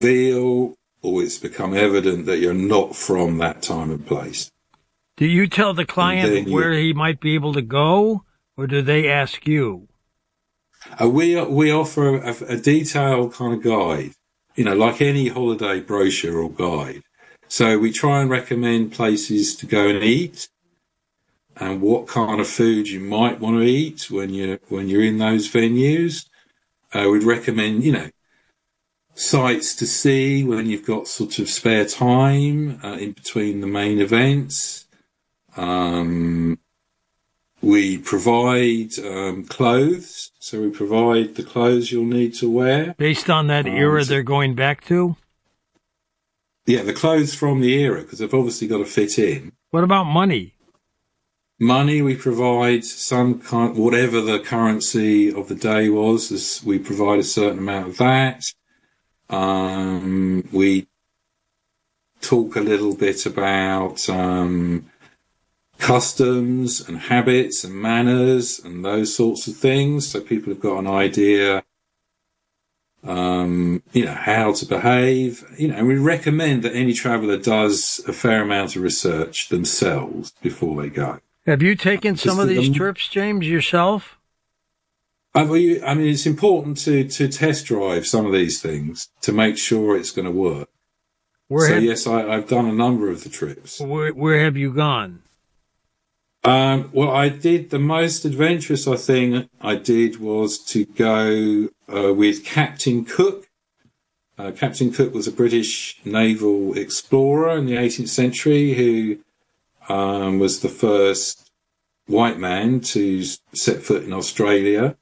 reveal or it's become evident that you're not from that time and place. Do you tell the client where he might be able to go, or do they ask you? We offer a detailed kind of guide, like any holiday brochure or guide. So we try and recommend places to go and eat and what kind of food you might want to eat when you're in those venues. We'd recommend, sites to see when you've got sort of spare time in between the main events. We provide clothes, so we provide the clothes you'll need to wear. Based on that era they're going back to? Yeah, the clothes from the era, because they've obviously got to fit in. What about money? Money, we provide some kind, whatever the currency of the day was, we provide a certain amount of that. We talk a little bit about customs and habits and manners and those sorts of things, so people have got an idea, how to behave. And we recommend that any traveller does a fair amount of research themselves before they go. Have you taken some of these trips, James, yourself? It's important to test drive some of these things to make sure it's going to work. Yes, I've done a number of the trips. Where have you gone? I did the most adventurous thing I did was to go with Captain Cook. Captain Cook was a British naval explorer in the 18th century who was the first white man to set foot in Australia.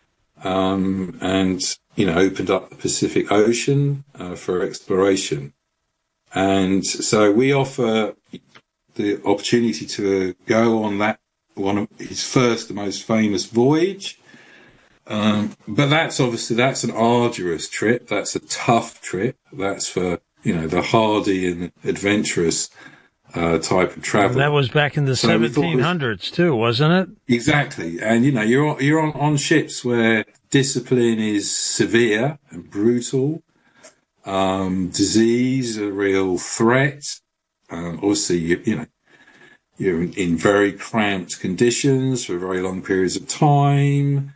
And opened up the Pacific Ocean for exploration. And so we offer the opportunity to go on that one of his first, the most famous voyage. But that's an arduous trip. That's a tough trip. That's for, the hardy and adventurous type of travel. That was back in the 1700s too, wasn't it? Exactly. And, you're on ships where discipline is severe and brutal. Disease, a real threat. Obviously, you're in very cramped conditions for very long periods of time.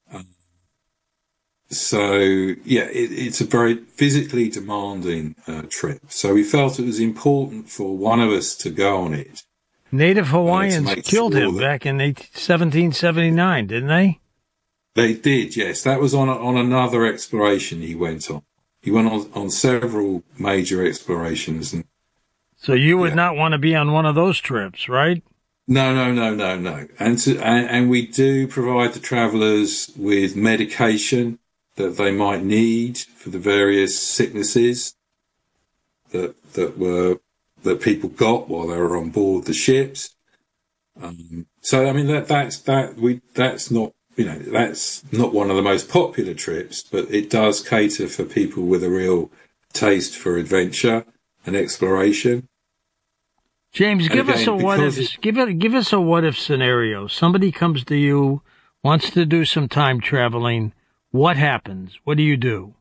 It's a very physically demanding trip. So we felt it was important for one of us to go on it. Native Hawaiians killed him back in 1779, didn't they? They did, yes. That was on another exploration he went on. He went on several major explorations. So you would not want to be on one of those trips, right? No. And we do provide the travellers with medication that they might need for the various sicknesses that people got while they were on board the ships. That's not one of the most popular trips, but it does cater for people with a real taste for adventure and exploration. James, give us a what if scenario. Somebody comes to you, wants to do some time traveling. What happens? What do you do?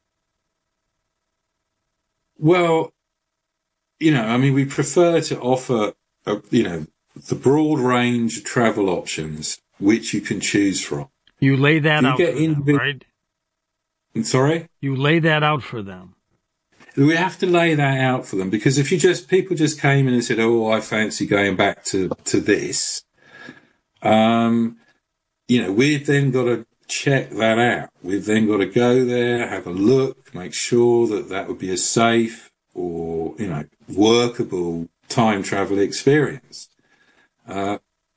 Well, we prefer to offer, the broad range of travel options which you can choose from. You lay that out for them, right? I'm sorry? You lay that out for them. We have to lay that out for them because if people just came in and said, "Oh, I fancy going back to this," we've then got to check that out. We've then got to go there, have a look, make sure that would be a safe or workable time travel experience. And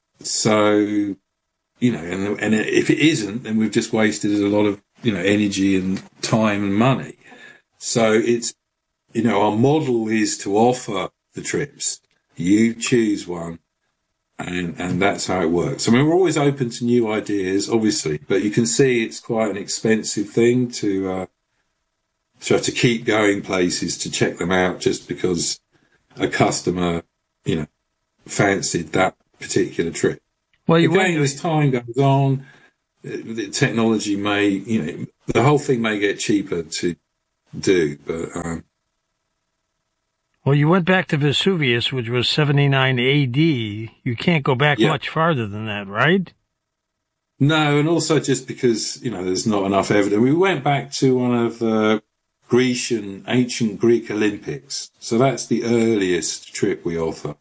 if it isn't, then we've just wasted a lot of energy and time and money. So it's our model is to offer the trips. You choose one, and that's how it works. We're always open to new ideas, obviously, but you can see it's quite an expensive thing to try to keep going places to check them out just because a customer, fancied that particular trip. Well, as time goes on, the technology may, the whole thing may get cheaper to do. But well, you went back to Vesuvius, which was 79 A.D. You can't go back much farther than that, right? No, and also just because, there's not enough evidence. We went back to one of the ancient Greek Olympics. So that's the earliest trip we offer.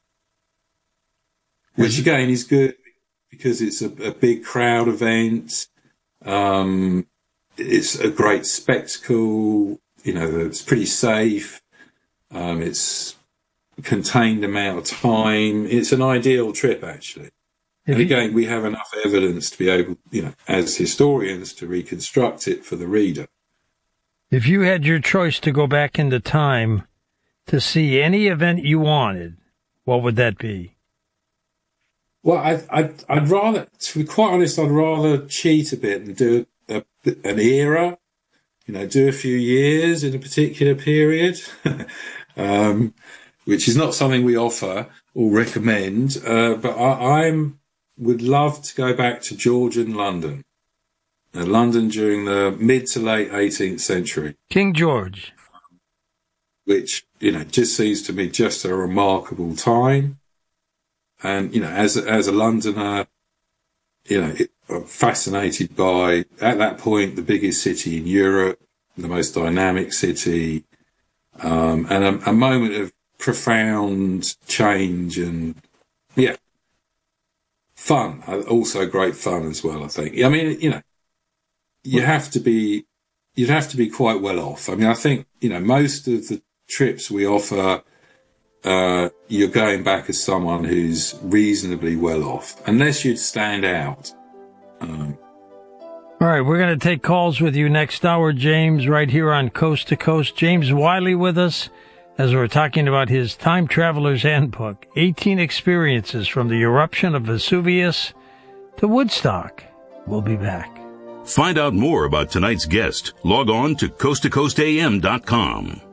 Which again is good because it's a big crowd event. It's a great spectacle. It's pretty safe. It's a contained amount of time. It's an ideal trip, actually. And again, we have enough evidence to be able, as historians, to reconstruct it for the reader. If you had your choice to go back into time to see any event you wanted, what would that be? Well, I'd rather, to be quite honest, I'd rather cheat a bit and do an era, do a few years in a particular period, which is not something we offer or recommend. But I would love to go back to Georgian London. London during the mid to late 18th century. King George. Which, just seems to me just a remarkable time. And, as a Londoner, I'm fascinated by, at that point, the biggest city in Europe, the most dynamic city, and a moment of profound change and, fun. Also great fun as well, I think. I mean, you'd have to be quite well off. I mean, I think, most of the trips we offer, you're going back as someone who's reasonably well off, unless you'd stand out. All right, we're going to take calls with you next hour, James, right here on Coast to Coast. James Wiley with us as we're talking about his Time Traveler's Handbook, 18 experiences from the eruption of Vesuvius to Woodstock. We'll be back. Find out more about tonight's guest. Log on to coasttocoastam.com.